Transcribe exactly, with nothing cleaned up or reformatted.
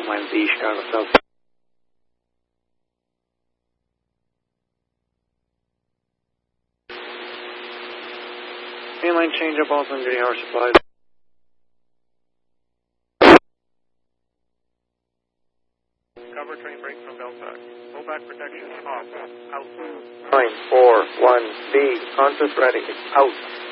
miles east, Chicago South. Mainline change up, also on duty hour supplies. Cover train break from Belfast. Go back protection off. Out. nine four one B. Qantas ready. Out.